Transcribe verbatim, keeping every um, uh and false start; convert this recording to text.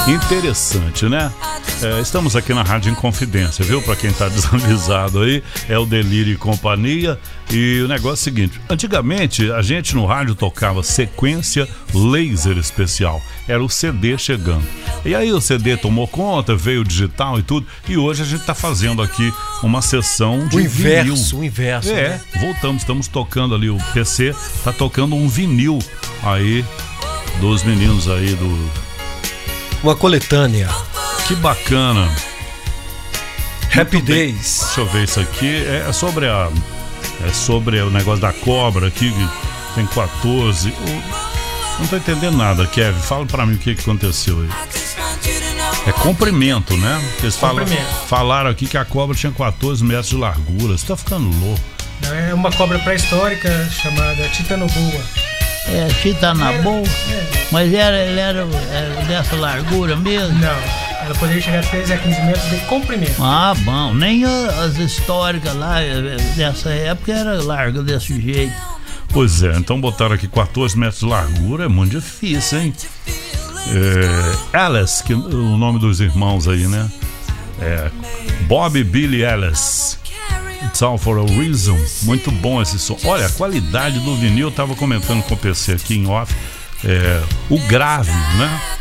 Interessante, né? É, estamos aqui na Rádio Inconfidência, viu? Para quem tá desavisado aí, é o Delírio e Companhia. E o negócio é o seguinte: antigamente a gente no rádio tocava sequência laser especial. Era o C D chegando. E aí o C D tomou conta, veio o digital e tudo. E hoje a gente tá fazendo aqui uma sessão de o inverso, vinil. O inverso, É, né? voltamos, estamos tocando ali, o P C tá tocando um vinil aí dos meninos aí do... Uma coletânea. Que bacana. Happy Days. Deixa eu ver isso aqui. É sobre a... É sobre o negócio da cobra aqui, que tem quatorze. Eu não tô entendendo nada, Kevin. Fala pra mim o que, que aconteceu aí. É comprimento, né? Eles falam, falaram aqui que a cobra tinha quatorze metros de largura. Você tá ficando louco. É uma cobra pré-histórica chamada Titanoboa. É, Titanoboa? É. Mas era, ele era, era dessa largura mesmo? Não, ela poderia chegar a treze a quinze metros de comprimento. Ah, bom, nem as históricas lá dessa época era larga desse jeito. Pois é, então botaram aqui quatorze metros de largura, é muito difícil, hein? É, Alice, que, o nome dos irmãos aí, né? É, Bob e Billy Alice. It's All For A Reason. Muito bom esse som. Olha, a qualidade do vinil, eu tava comentando com o P C aqui em off. É, o grave, né?